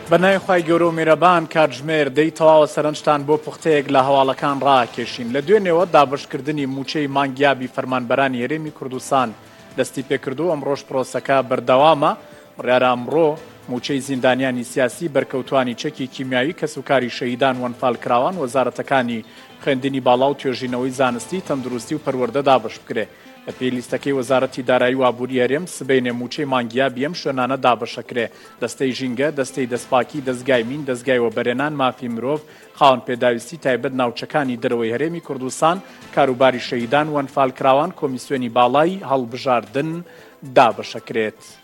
بەنای خوای گەورە و میرەبان کاتژمێر دەی تەواوە سەرنجتان بۆ پوختەیەک لە هەواڵەکان ڕاکێشین. لە دوێنێەوە دابشکردنی موچەی مانگیابی فەرمانبەرانی هەرێمی کوردستان دەستی پێکردو ئەمڕۆژ پرۆسەکە بەردەوامە. بڕیارە ئەمڕۆ موچەی زیندانیانی سیاسی بەرکەوتوانی چەکی کیمیاوی کەسوکاری شەهیدان وەنفالکراوان وەزارەتەکانی خوێندنی باڵا و توێژینەوەی زانستی تەندروستی و پەروەردە دابش بکرێ. لە پێویستەکەی وەزارەتی دارایی و ئابووری هەرێم سبەینێ موچەی مانگیابی ئەم شوێنانە دابشەکرێ. دەستەی ژینگە، دەستەی دەستپاکی، دەستگای مین، دەستگای وەبەرێنان، مافی مرۆڤ، خاوەن پێداویستی تایبەت ناوچەکانی دەرەوەی هەرێمی کوردستان، کاروباری شەهیدان وەنفالکراوان، کۆمیسیۆنی باڵای هەڵبژاردن دابشەکرێت.